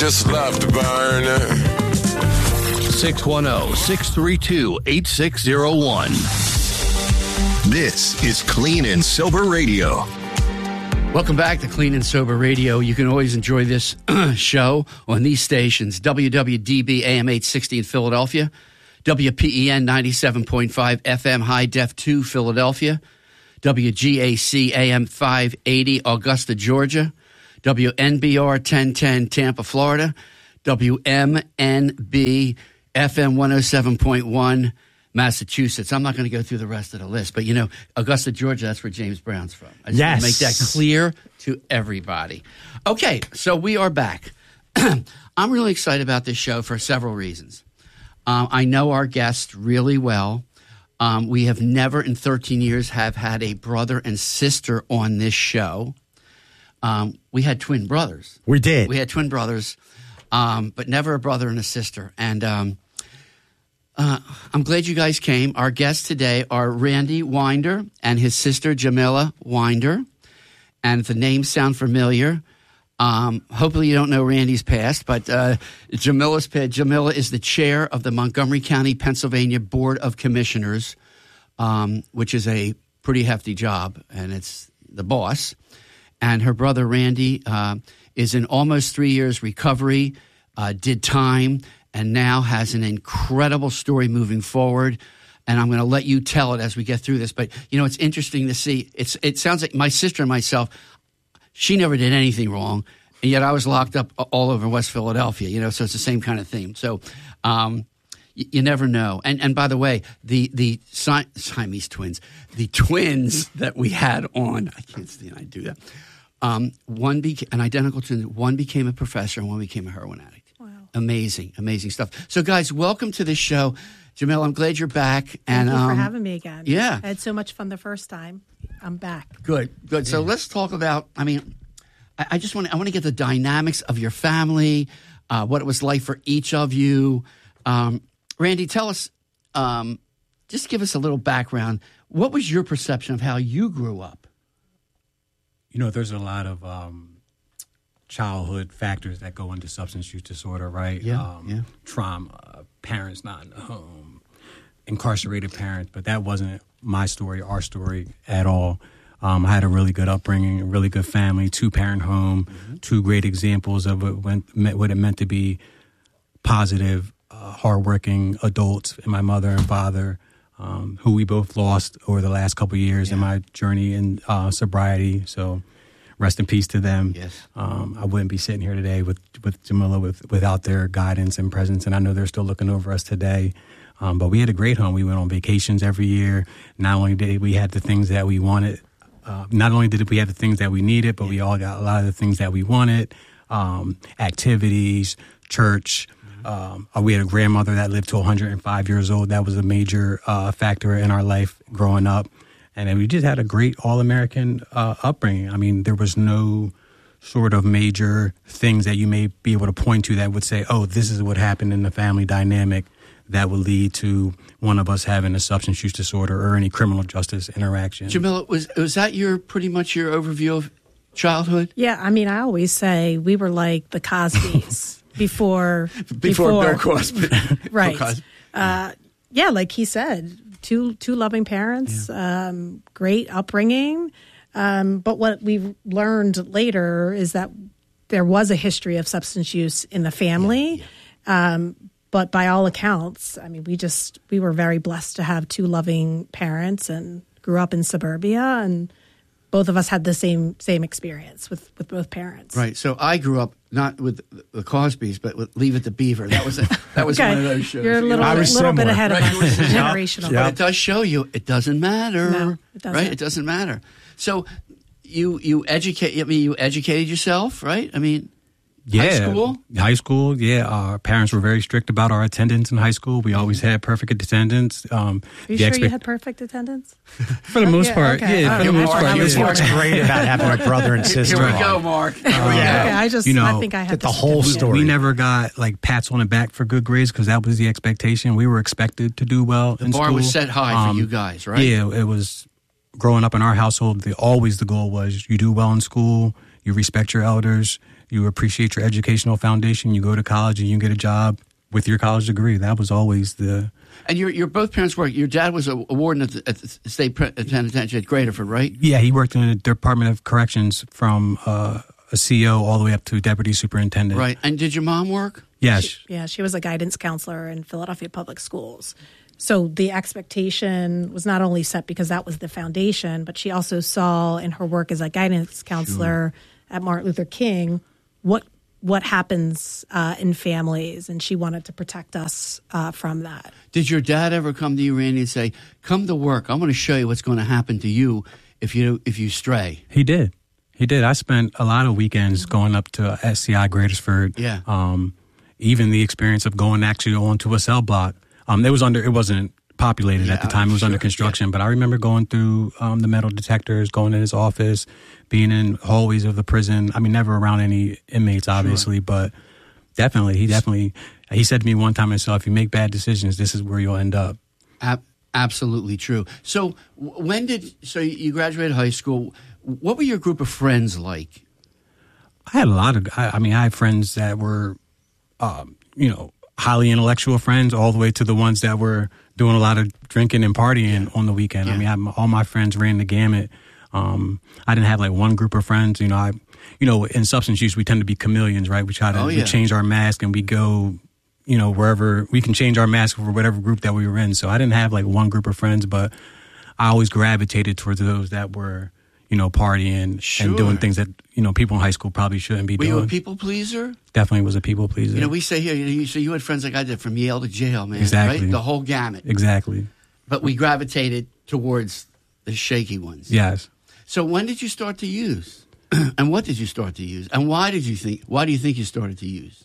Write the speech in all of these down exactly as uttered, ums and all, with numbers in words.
Just love to burn it. six one zero, six three two, eight six zero one. This is Clean and Sober Radio. Welcome back to Clean and Sober Radio. You can always enjoy this show on these stations: W W D B A M eight sixty in Philadelphia, W P E N ninety-seven point five F M High Def two Philadelphia, W G A C A M five eighty Augusta, Georgia, W N B R ten ten Tampa, Florida, W M N B F M one oh seven point one Massachusetts. I'm not going to go through the rest of the list, but you know, Augusta, Georgia, that's where James Brown's from. I just yes. want to make that clear to everybody. Okay, so we are back. I'm really excited about this show for several reasons. Um, I know our guest really well. Um, we have never in thirteen years have had a brother and sister on this show. Um, we had twin brothers. We did. We had twin brothers, um, but never a brother and a sister. And um, uh, I'm glad you guys came. Our guests today are Randy Winder and his sister Jamila Winder. And if the names sound familiar, um, hopefully you don't know Randy's past, but uh, Jamila's past. Jamila is the chair of the Montgomery County, Pennsylvania Board of Commissioners, um, which is a pretty hefty job, and it's the boss. And her brother Randy uh, is in almost three years recovery, uh, did time, and now has an incredible story moving forward. And I'm going to let you tell it as we get through this. But, you know, it's interesting to see. It's It sounds like my sister and myself, she never did anything wrong, and yet I was locked up all over West Philadelphia, you know, so it's the same kind of theme. So um, y- you never know. And and by the way, the, the Si- Siamese twins, the twins that we had on, I can't stand I do that. Um, one became an identical twin. One became a professor, and one became a heroin addict. Wow! Amazing, amazing stuff. So, guys, welcome to this show. Jamila, I'm glad you're back. Thank and you um, for having me again. Yeah, I had so much fun the first time. I'm back. Good, good. So let's talk about. I mean, I, I just want to. I want to get the dynamics of your family, uh, what it was like for each of you. Um, Randy, tell us. Um, just give us a little background. What was your perception of how you grew up? You know, there's a lot of um, childhood factors that go into substance use disorder, right? Yeah, um, yeah. Trauma, parents not in the home, incarcerated parents. But that wasn't my story, our story at all. Um, I had a really good upbringing, a really good family, two-parent home, mm-hmm. two great examples of what, went, what it meant to be positive, uh, hardworking adults, and my mother and father. Um, who we both lost over the last couple of years yeah. in my journey in uh, sobriety. So rest in peace to them. Yes. Um, I wouldn't be sitting here today with, with Jamila with, without their guidance and presence. And I know they're still looking over us today. Um, but we had a great home. We went on vacations every year. Not only did we have the things that we wanted, uh, not only did we have the things that we needed, but yeah. we all got a lot of the things that we wanted, um, activities, church. Um, we had a grandmother that lived to one hundred five years old. That was a major uh, factor in our life growing up. And then we just had a great all-American uh, upbringing. I mean, there was no sort of major things that you may be able to point to that would say, oh, this is what happened in the family dynamic that would lead to one of us having a substance use disorder or any criminal justice interaction. Jamila, was was that your pretty much your overview of childhood? Yeah, I mean, I always say we were like the Cosbys. Before, before, before Bill Cosby, right? Bill Cosby. Uh, yeah, like he said, two two loving parents, yeah. um, great upbringing. Um, but what we've learned later is that there was a history of substance use in the family. Yeah, yeah. Um, but by all accounts, I mean, we just we were very blessed to have two loving parents and grew up in suburbia, and both of us had the same same experience with, with both parents. Right. So I grew up not with the Cosbys, but with Leave It to Beaver. That was a, that was okay. one of those shows. You're a little, you know? bit, little bit ahead of right? us, generational. But it does show you it doesn't matter. No, it doesn't. Right? It doesn't matter. So you you educate. I mean, you educated yourself, right? I mean. Yeah, high school? High school, yeah. Our parents were very strict about our attendance in high school. We always had perfect attendance. Um, Are you sure expect- you had perfect attendance? For the most yeah, part, okay. yeah. Oh, for the yeah, most Mark, part, I was yeah. What's great about having a brother and sister? Here we go, Mark. Here um, we go. Okay, I just, you know, I think I had the whole story. We never got like pats on the back for good grades because that was the expectation. We were expected to do well the in school. The bar was set high um, for you guys, right? Yeah, it was. Growing up in our household, the, always the goal was you do well in school, you respect your elders, You appreciate your educational foundation. You go to college and you get a job with your college degree. That was always the... And your your both parents worked. Your dad was a, a warden at the, at the state penitentiary at Graterford, right? Yeah, he worked in the Department of Corrections from uh, a C O all the way up to deputy superintendent. Right. And did your mom work? Yes. She, yeah, she was a guidance counselor in Philadelphia Public Schools. So the expectation was not only set because that was the foundation, but she also saw in her work as a guidance counselor sure. at Martin Luther King what what happens uh, in families, and she wanted to protect us uh, from that. Did your dad ever come to you, Randy, and say, "Come to work. I want to show you what's going to happen to you if you if you stray"? He did. He did. I spent a lot of weekends going up to S C I Gratersford. Yeah. Um, even the experience of going actually onto a cell block. Um, it was under. It wasn't populated yeah, at the time. It was sure. under construction. Yeah. But I remember going through um, the metal detectors, going in his office, being in hallways of the prison. I mean, never around any inmates, obviously, sure. but definitely, he definitely. He said to me one time himself, "If you make bad decisions, this is where you'll end up." Ab- absolutely true. So when did so you graduated high school? What were your group of friends like? I had a lot of. I, I mean, I had friends that were, um, you know, highly intellectual friends, all the way to the ones that were doing a lot of drinking and partying yeah. on the weekend. Yeah. I mean, I, all my friends ran the gamut. Um, I didn't have like one group of friends. You know, I, you know, in substance use, we tend to be chameleons, right? We try to oh, yeah. we change our mask and we go, you know, wherever we can change our mask for whatever group that we were in. So I didn't have like one group of friends, but I always gravitated towards those that were, you know, partying sure. and doing things that, you know, people in high school probably shouldn't be were doing. Were you a people pleaser? Definitely was a people pleaser. You know, we say here, you know, so you had friends like I did from Yale to jail, man. Exactly. Right? The whole gamut. Exactly. But we gravitated towards the shaky ones. Yes. So when did you start to use? And what did you start to use? And why did you think, why do you think you started to use?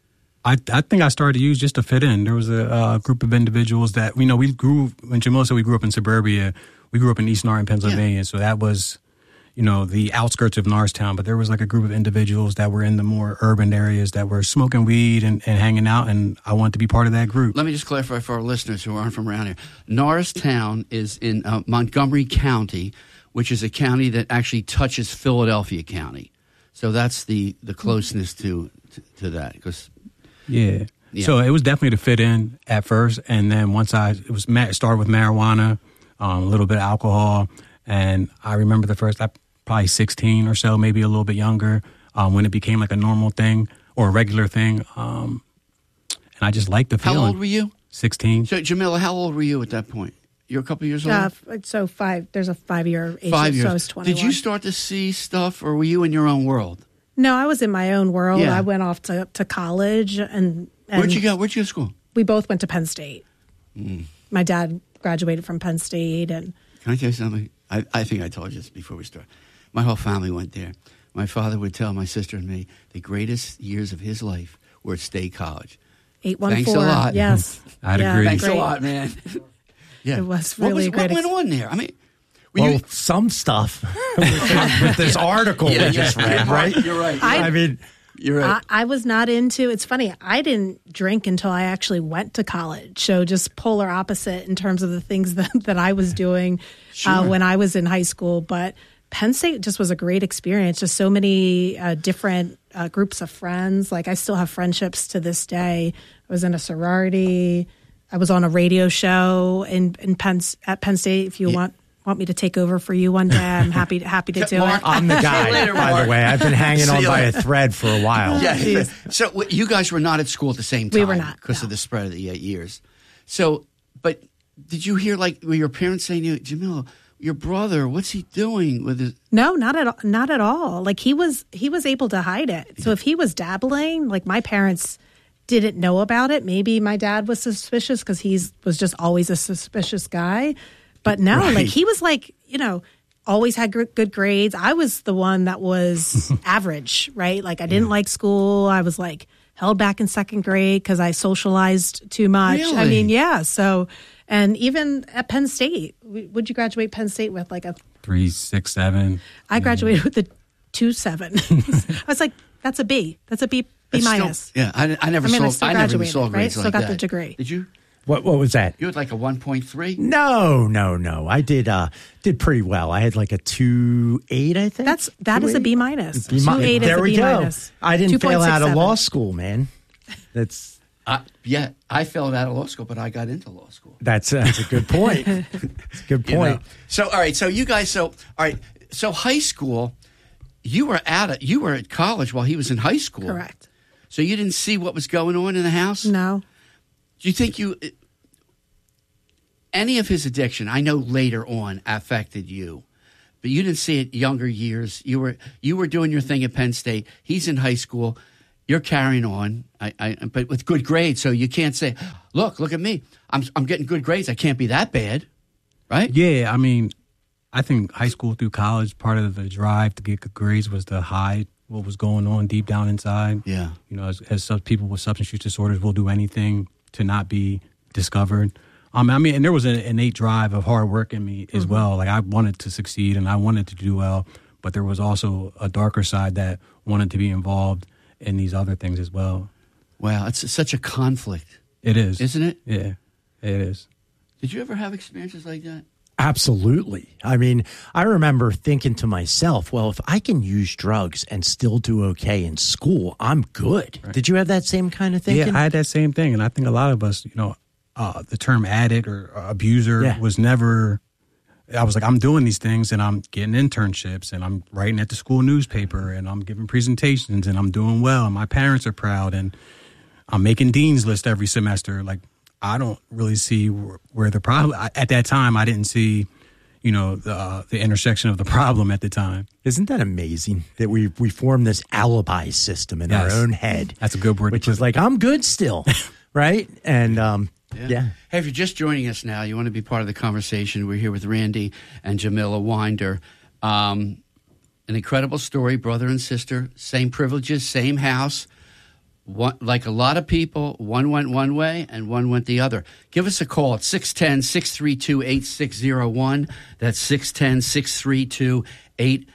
I, I think I started to use just to fit in. There was a uh, group of individuals that, you know, we grew, when Jamila said we grew up in suburbia, we grew up in East Norton, Pennsylvania. Yeah. So that was, you know, the outskirts of Norristown. But there was like a group of individuals that were in the more urban areas that were smoking weed and, and hanging out. And I wanted to be part of that group. Let me just clarify for our listeners who aren't from around here. Norristown is in uh, Montgomery County, which is a county that actually touches Philadelphia County. So that's the, the closeness to, to, to that. Because yeah. yeah. So it was definitely to fit in at first. And then once I, it was it started with marijuana, um, a little bit of alcohol. And I remember the first, I probably sixteen or so, maybe a little bit younger, um, when it became like a normal thing or a regular thing. Um, and I just liked the feeling. How old were you? sixteen. So, Jamila, how old were you at that point? You're a couple years old? Uh, so five, there's a five-year age. Five years. So I was twenty-one. Did you start to see stuff, or were you in your own world? No, I was in my own world. Yeah. I went off to, to college. and, and Where'd you go? Where'd you go to school? We both went to Penn State. Mm. My dad graduated from Penn State. and Can I tell you something? I, I think I told you this before we started. My whole family went there. My father would tell my sister and me the greatest years of his life were at State College. eight one four. Thanks a lot. Yes. I'd yeah, agree. Thanks great. a lot, man. Yeah. It was really what was, a great What went ex- on there? I mean, were Well, you, some stuff with, with this article Yeah, we just yeah. read, right? You're right. I- I mean, You're right. I, I was not into. It's funny. I didn't drink until I actually went to college. So just polar opposite in terms of the things that, that I was doing Sure. uh, when I was in high school. But Penn State just was a great experience. Just so many uh, different uh, groups of friends. Like I still have friendships to this day. I was in a sorority. I was on a radio show in in Penn at Penn State. If you Yeah. want. Want me to take over for you one day? I'm happy happy to do Mark, it. I'm the See you guy, later, by Mark. the way. I've been hanging See on you by later. a thread for a while. Yeah. Jeez. So w- you guys were not at school at the same time. We were not, because no. of the spread of the eight years. So, but did you hear like were your parents saying to you, Jamila, your brother, what's he doing with his? No, not at all, not at all. Like he was he was able to hide it. So if he was dabbling, like my parents didn't know about it. Maybe my dad was suspicious because he's was just always a suspicious guy. But no, Right. like he was like, you know, always had gr- good grades. I was the one that was average, right? Like I didn't Yeah. like school. I was like held back in second grade because I socialized too much. I Really? mean, yeah. So, and even at Penn State, would you graduate Penn State with like a Three, six, seven. I graduated with a two seven. I was like, that's a B. That's a B B It's still- minus. yeah, I, I never I mean, I saw. still I never even graduated, saw right? grades Still like got that. the degree. Did you? What what was that? You had like a one point three? No, no, no. I did uh did pretty well. I had like a two eight, I think. That's that is a B minus. B mi- Two eight there is a we B go. minus. I didn't fail out of two point six seven. law school, man. That's Uh, yeah, I failed out of law school, but I got into law school. that's that's a good point. That's a good You point. know? So, all right. So you guys, so all right. So high school, you were at it. You were at college while he was in high school. Correct. So you didn't see what was going on in the house. No. Do you think you any of his addiction? I know later on affected you, but you didn't see it younger years. You were you were doing your thing at Penn State. He's in high school. You're carrying on, I, I, but with good grades. So you can't say, "Look, look at me. I'm I'm getting good grades. I can't be that bad." Right? Yeah, I mean, I think high school through college, part of the drive to get good grades was to hide what was going on deep down inside. Yeah. You know, as, as some people with substance use disorders will do anything to not be discovered. Um, I mean, and there was an innate drive of hard work in me as mm-hmm. well. Like I wanted to succeed and I wanted to do well, but there was also a darker side that wanted to be involved in these other things as well. Wow, it's such a conflict. It is. Isn't it? Yeah, it is. Did you ever have experiences like that? Absolutely. I mean, I remember thinking to myself, well, if I can use drugs and still do okay in school, I'm good. Right. Did you have that same kind of thinking? Yeah, I had that same thing. And I think a lot of us, you know, uh, the term addict or abuser yeah. was never, I was like, I'm doing these things and I'm getting internships and I'm writing at the school newspaper and I'm giving presentations and I'm doing well and my parents are proud and I'm making dean's list every semester. Like, I don't really see where, where the problem, at that time, I didn't see, you know, the, uh, the intersection of the problem at the time. Isn't that amazing that we we form this alibi system in yes. our own head? That's a good word. Which is like, I'm good still, right? And um, yeah. yeah. Hey, if you're just joining us now, you want to be part of the conversation, we're here with Randy and Jamila Winder. Um, an incredible story, brother and sister, same privileges, same house. One, like a lot of people, one went one way and one went the other. Give us a call at six one zero, six three two, eight six zero one. That's six one zero, six three two, eight.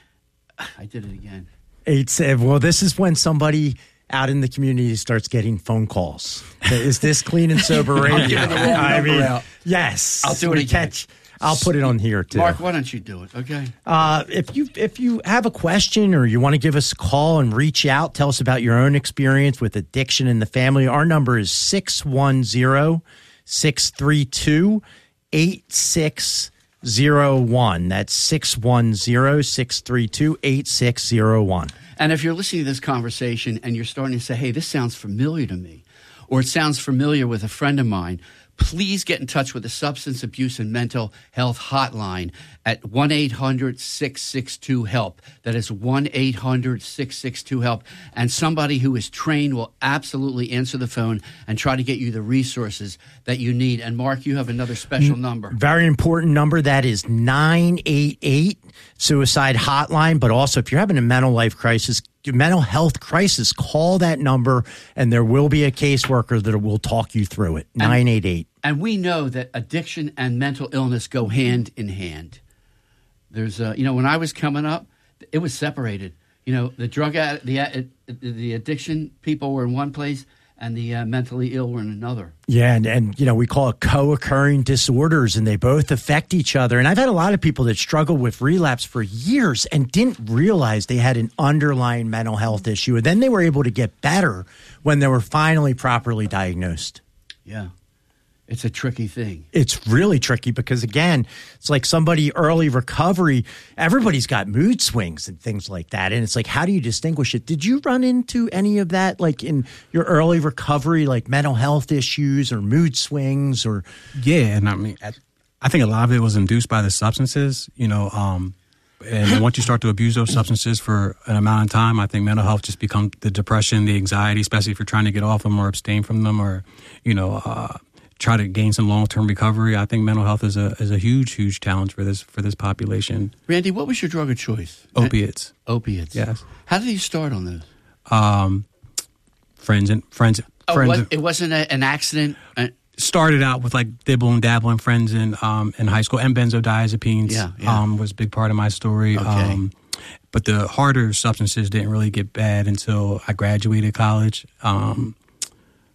I did it again. Eight, seven. Well, this is when somebody out in the community starts getting phone calls. Is this clean and sober radio? I mean, out. Yes. I'll do it again. Catch. I'll put it on here too. Mark, why don't you do it? Okay. Uh, if you if you have a question or you want to give us a call and reach out, tell us about your own experience with addiction in the family. Our number is six one zero, six three two, eight six zero one. That's six one zero, six three two, eight six zero one. And if you're listening to this conversation and you're starting to say, hey, this sounds familiar to me, or it sounds familiar with a friend of mine, please get in touch with the Substance Abuse and Mental Health Hotline at one eight hundred, six six two, HELP. That is one eight hundred, six six two, HELP. And somebody who is trained will absolutely answer the phone and try to get you the resources that you need. And, Mark, you have another special number. Very important number. That is nine eight eight, Suicide Hotline. But also, if you're having a mental life crisis, mental health crisis, call that number and there will be a caseworker that will talk you through it. nine eight eight. And we know that addiction and mental illness go hand in hand. There's, uh, you know, when I was coming up, it was separated. You know, the drug, ad- the uh, the addiction people were in one place and the uh, mentally ill were in another. Yeah, and, and, you know, we call it co-occurring disorders, and they both affect each other. And I've had a lot of people that struggled with relapse for years and didn't realize they had an underlying mental health issue. And then they were able to get better when they were finally properly diagnosed. Yeah. It's a tricky thing. It's really tricky because, again, it's like somebody early recovery, everybody's got mood swings and things like that. And it's like, how do you distinguish it? Did you run into any of that, like in your early recovery, like mental health issues or mood swings or? Yeah. And I mean, I think a lot of it was induced by the substances, you know, um, and once you start to abuse those substances for an amount of time, I think mental health just becomes the depression, the anxiety, especially if you're trying to get off them or abstain from them or, you know, uh, try to gain some long-term recovery. I think mental health is a is a huge, huge challenge for this for this population. Randy, what was your drug of choice? Opiates. Opiates. Yes. How did you start on those? Um, friends and friends. Oh, friends. What, it wasn't a, an accident. Uh, Started out with like dibble and dabbling friends in um in high school, and benzodiazepines. Yeah, yeah. Um, was a big part of my story. Okay. Um, but the harder substances didn't really get bad until I graduated college. Um.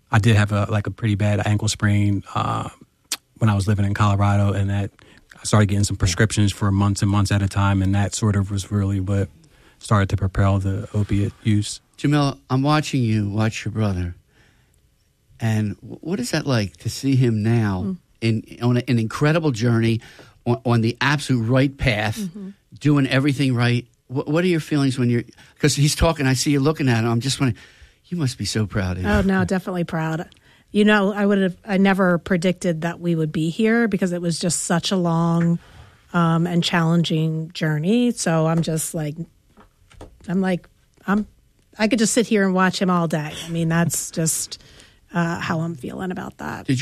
I did have a like a pretty bad ankle sprain uh, when I was living in Colorado, and that I started getting some prescriptions for months and months at a time, and that sort of was really what started to propel the opiate use. Jamila, I'm watching you watch your brother, and what is that like to see him now mm. in on a, an incredible journey, on, on the absolute right path, mm-hmm. doing everything right? What, what are your feelings when you're, because he's talking, I see you looking at him, I'm just wondering, you must be so proud of him. Oh, no, definitely proud. You know, I would have, I never predicted that we would be here because it was just such a long um, and challenging journey. So I'm just like, I'm like, I'm, I could just sit here and watch him all day. I mean, that's just uh, how I'm feeling about that. Did